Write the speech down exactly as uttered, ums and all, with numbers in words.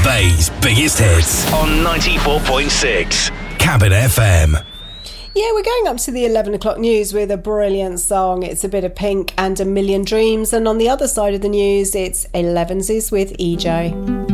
Bay's biggest hits on ninety-four point six Cabin F M. Yeah, we're going up to the eleven o'clock news with a brilliant song. It's a bit of Pink and A Million Dreams. And on the other side of the news, it's elevensies with E J.